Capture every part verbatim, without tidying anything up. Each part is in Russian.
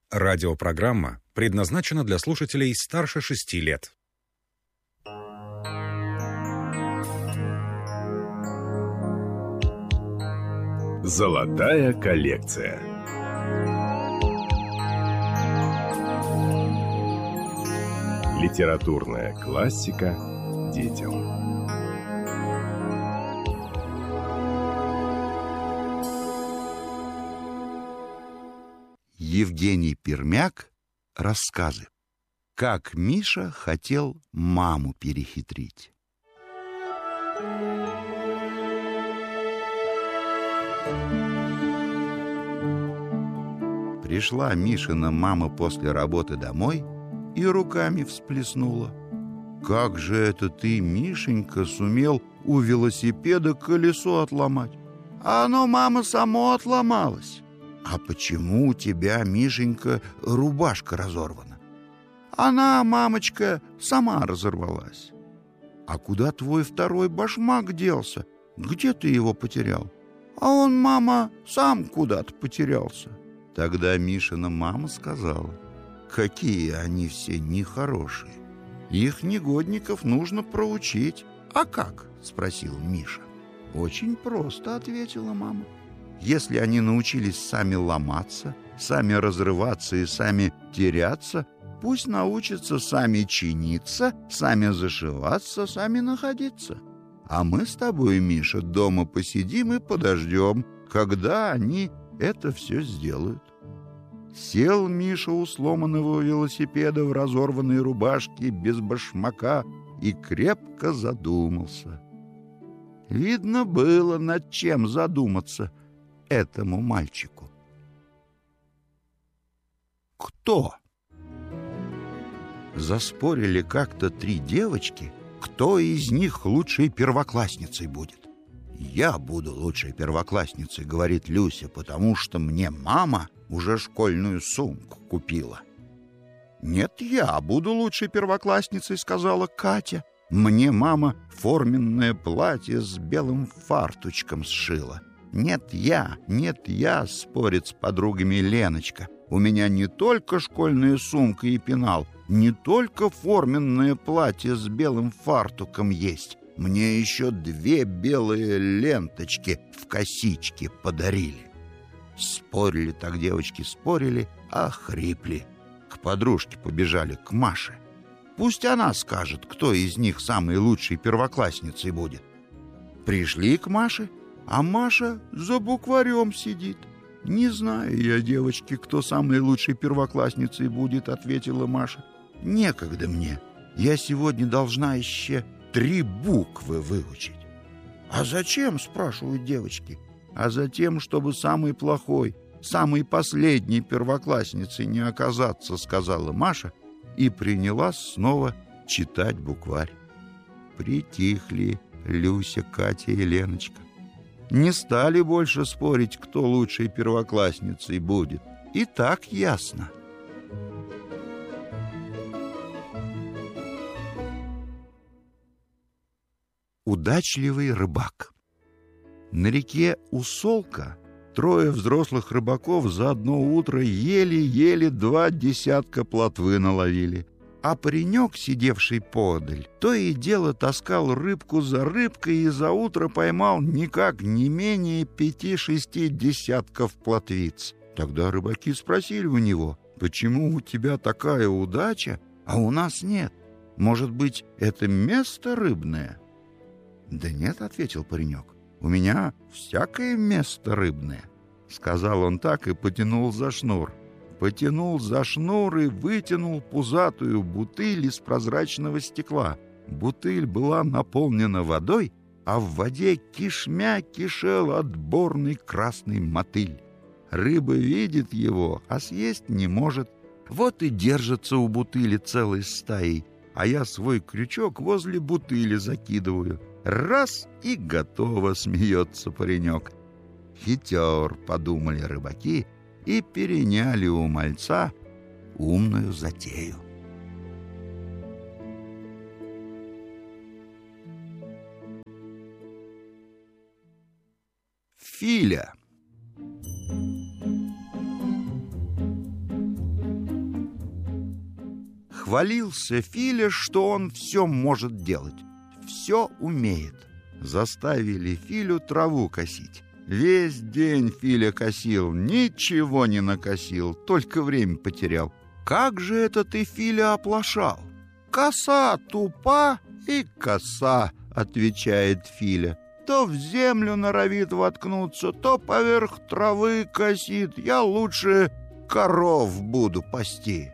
Радиопрограмма предназначена для слушателей старше шести лет. Золотая коллекция. Литературная классика детям. Евгений Пермяк. Рассказы. Как Миша хотел маму перехитрить. Пришла Мишина мама после работы домой и руками всплеснула. «Как же это ты, Мишенька, сумел у велосипеда колесо отломать? А оно, мама, само отломалось. А почему у тебя, Мишенька, рубашка разорвана? Она, мамочка, сама разорвалась. А куда твой второй башмак делся? Где ты его потерял? А он, мама, сам куда-то потерялся». Тогда Мишина мама сказала: «Какие они все нехорошие! Их, негодников, нужно проучить». «А как?» — спросил Миша. «Очень просто», — ответила мама. «Если они научились сами ломаться, сами разрываться и сами теряться, пусть научатся сами чиниться, сами зашиваться, сами находиться. А мы с тобой, Миша, дома посидим и подождем, когда они это все сделают». Сел Миша у сломанного велосипеда в разорванной рубашке без башмака и крепко задумался. Видно было, над чем задуматься этому мальчику. Кто? Заспорили как-то три девочки, кто из них лучшей первоклассницей будет. «Я буду лучшей первоклассницей», — говорит Люся, «потому что мне мама уже школьную сумку купила». «Нет, я буду лучшей первоклассницей», — сказала Катя. «Мне мама форменное платье с белым фартучком сшила». «Нет, я, нет, я», — спорит с подругами Леночка. «У меня не только школьная сумка и пенал, не только форменное платье с белым фартуком есть. Мне еще две белые ленточки в косичке подарили». Спорили так девочки, спорили, а хрипли. К подружке побежали, к Маше. Пусть она скажет, кто из них самой лучшей первоклассницей будет. Пришли к Маше, а Маша за букварем сидит. «Не знаю я, девочки, кто самой лучшей первоклассницей будет», — ответила Маша. «Некогда мне. Я сегодня должна еще три буквы выучить». «А зачем?» — спрашивают девочки. «А затем, чтобы самый плохой, самой последней первоклассницей не оказаться», — сказала Маша и принялась снова читать букварь. Притихли Люся, Катя и Леночка. Не стали больше спорить, кто лучшей первоклассницей будет. И так ясно. Удачливый рыбак. На реке Усолка трое взрослых рыбаков за одно утро еле-еле два десятка плотвы наловили. А паренек, сидевший подаль, то и дело таскал рыбку за рыбкой и за утро поймал никак не менее пяти-шести десятков плотвиц. Тогда рыбаки спросили у него: «Почему у тебя такая удача, а у нас нет? Может быть, это место рыбное?» «Да нет», — ответил паренек, — «у меня всякое место рыбное», — сказал он так и потянул за шнур. Потянул за шнур и вытянул пузатую бутыль из прозрачного стекла. Бутыль была наполнена водой, а в воде кишмя кишел отборный красный мотыль. Рыба видит его, а съесть не может. Вот и держится у бутыли целой стаей, а я свой крючок возле бутыли закидываю. Раз — и готово, смеется паренек. Хитер, подумали рыбаки, и переняли у мальца умную затею. Филя. Хвалился Филя, что он все может делать, все умеет. Заставили Филю траву косить. Весь день Филя косил, ничего не накосил, только время потерял. Как же это ты, Филя, оплошал? Коса тупа и коса, отвечает Филя. То в землю норовит воткнуться, то поверх травы косит. Я лучше коров буду пасти.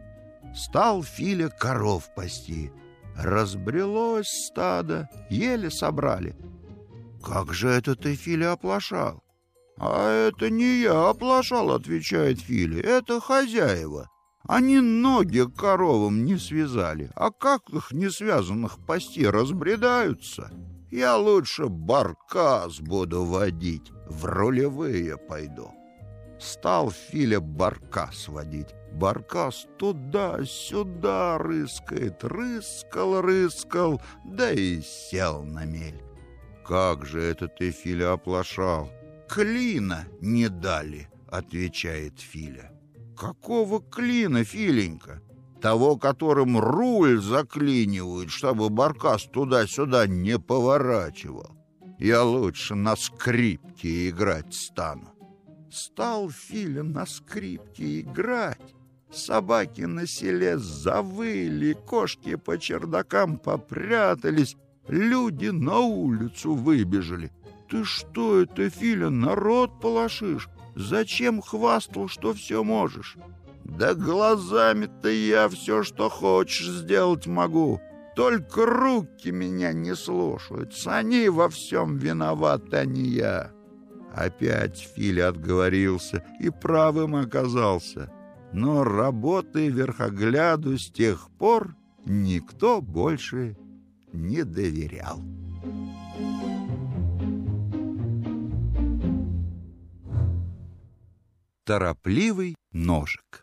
Стал Филя коров пасти. Разбрелось стадо, еле собрали. Как же это ты, Филя, оплошал? А это не я оплошал, отвечает Филя, это хозяева. Они ноги к коровам не связали, а как их не связанных пасти разбредаются? Я лучше баркас буду водить, в рулевые пойду. Стал Филя баркас водить. Баркас туда-сюда рыскает, рыскал-рыскал, да и сел на мель. Как же это ты, Филя, оплошал? Клина не дали, отвечает Филя. Какого клина, Филенька? Того, которым руль заклинивают, чтобы баркас туда-сюда не поворачивал. Я лучше на скрипке играть стану. Стал Филя на скрипке играть. Собаки на селе завыли, кошки по чердакам попрятались, люди на улицу выбежали. Ты что это, Филя, народ полошишь? Зачем хвастал, что все можешь? Да глазами-то я все, что хочешь, сделать могу. Только руки меня не слушаются. Они во всем виноваты, а не я. Опять Филя отговорился и правым оказался. Но работы верхогляду с тех пор никто больше не доверял. Торопливый ножик.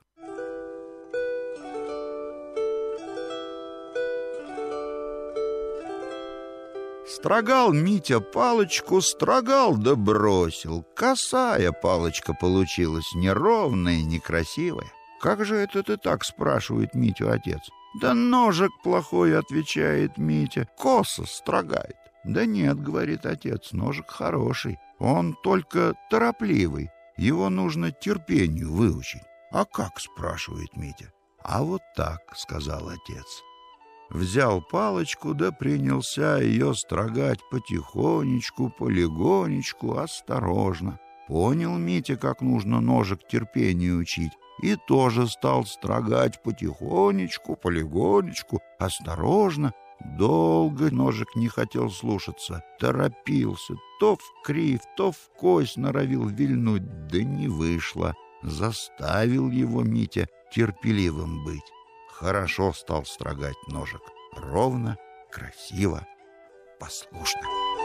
Строгал Митя палочку, строгал да бросил. Косая палочка получилась, неровная, некрасивая. «Как же это ты так?» — спрашивает Митю отец. «Да ножик плохой», — отвечает Митя, — «косо строгает». «Да нет», — говорит отец, — «ножик хороший, он только торопливый, его нужно терпению выучить». «А как?» — спрашивает Митя. «А вот так», — сказал отец. Взял палочку, да принялся ее строгать потихонечку, полегонечку, осторожно. Понял Митя, как нужно ножик терпению учить, и тоже стал строгать потихонечку, полегонечку, осторожно. Долго ножик не хотел слушаться, торопился, то в крив, то в кость норовил вильнуть, да не вышло. Заставил его Митя терпеливым быть. Хорошо стал строгать ножик, ровно, красиво, послушно.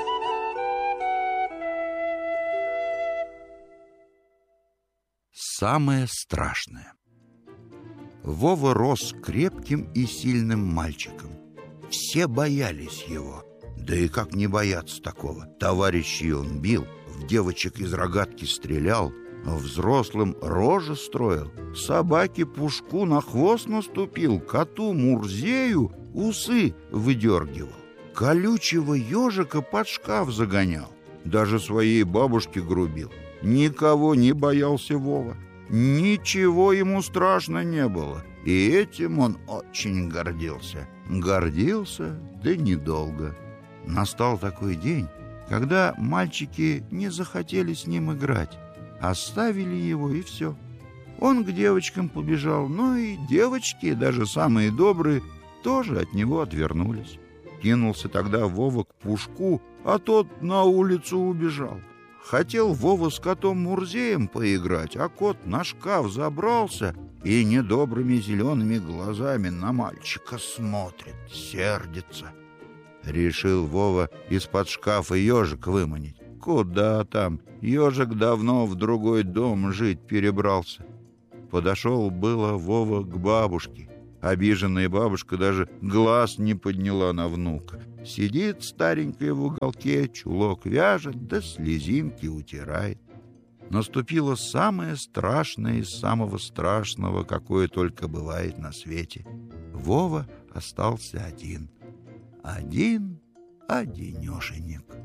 Самое страшное. Вова рос крепким и сильным мальчиком. Все боялись его. Да и как не бояться такого? Товарищей он бил, в девочек из рогатки стрелял, взрослым рожи строил, собаке Пушку на хвост наступил, коту Мурзею усы выдергивал, колючего ежика под шкаф загонял, даже своей бабушке грубил. Никого не боялся Вова, ничего ему страшно не было, и этим он очень гордился. Гордился, да недолго. Настал такой день, когда мальчики не захотели с ним играть, оставили его, и все. Он к девочкам побежал, но и девочки, даже самые добрые, тоже от него отвернулись. Кинулся тогда Вова к Пушку, а тот на улицу убежал. Хотел Вова с котом Мурзеем поиграть, а кот на шкаф забрался и недобрыми зелеными глазами на мальчика смотрит, сердится. Решил Вова из-под шкафа ежик выманить. Куда там? Ежик давно в другой дом жить перебрался. Подошел было Вова к бабушке. Обиженная бабушка даже глаз не подняла на внука. Сидит старенькая в уголке, чулок вяжет, да слезинки утирает. Наступило самое страшное из самого страшного, какое только бывает на свете. Вова остался один. Один, одинешенек.